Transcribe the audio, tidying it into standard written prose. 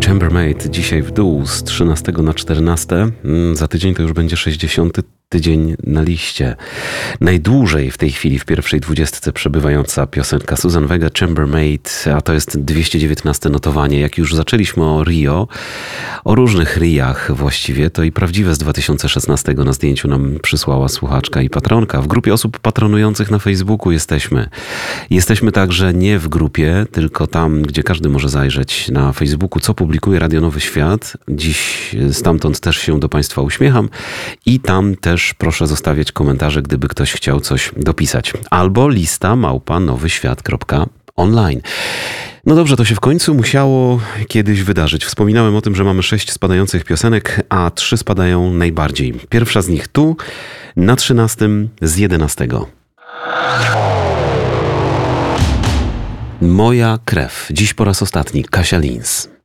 Chambermaid dzisiaj w dół z 13 na 14. Za tydzień to już będzie 60. tydzień na liście. Najdłużej w tej chwili w pierwszej 20 przebywająca piosenka Suzanne Vega, Chambermaid, a to jest 219 notowanie. Jak już zaczęliśmy o Rio, o różnych Riach właściwie, to i prawdziwe z 2016 na zdjęciu nam przysłała słuchaczka i patronka. W grupie osób patronujących na Facebooku jesteśmy. Jesteśmy także nie w grupie, tylko tam, gdzie każdy może zajrzeć na Facebooku, co publikuje Radio Nowy Świat. Dziś stamtąd też się do Państwa uśmiecham i tam też proszę zostawiać komentarze, gdyby ktoś chciał coś dopisać. Albo lista@nowyświat.online. No dobrze, to się w końcu musiało kiedyś wydarzyć. Wspominałem o tym, że mamy 6 spadających piosenek, a 3 spadają najbardziej. Pierwsza z nich tu, na 13 z 11. Moja krew. Dziś po raz ostatni Kasia Lins.